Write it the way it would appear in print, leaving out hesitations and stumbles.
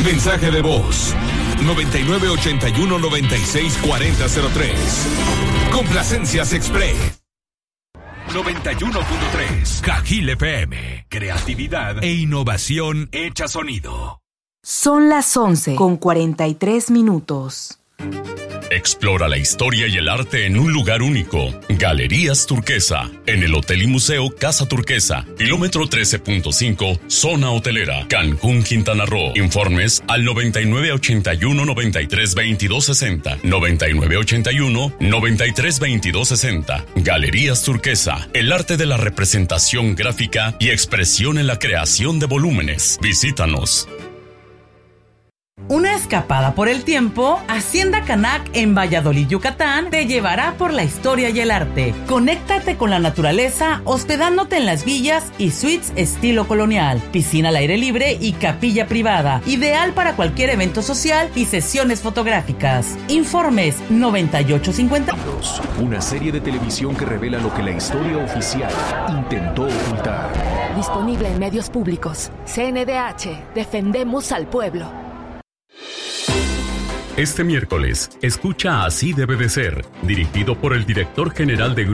Mensaje de voz 9981-964003. Complacencias Express. 91.3 Cajil FM. Creatividad e innovación hecha sonido. Son las 11:43. Explora la historia y el arte en un lugar único. Galerías Turquesa, en el Hotel y Museo Casa Turquesa, kilómetro 13.5, zona hotelera, Cancún, Quintana Roo. Informes al 9981-932260. 9981-932260. Galerías Turquesa, el arte de la representación gráfica y expresión en la creación de volúmenes. Visítanos. Una escapada por el tiempo, Hacienda Canac en Valladolid, Yucatán, te llevará por la historia y el arte. Conéctate con la naturaleza hospedándote en las villas y suites estilo colonial, piscina al aire libre y capilla privada, ideal para cualquier evento social y sesiones fotográficas. Informes 9850. Una serie de televisión que revela lo que la historia oficial intentó ocultar. Disponible en medios públicos. CNDH, defendemos al pueblo. Este miércoles, escucha Así debe de ser, dirigido por el director general de